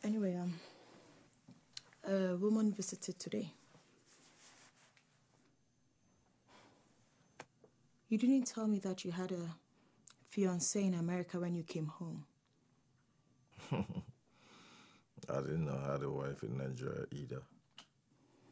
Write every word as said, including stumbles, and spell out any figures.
Anyway, um, a woman visited today. You didn't tell me that you had a fiancé in America when you came home. I didn't know I had a wife in Nigeria either.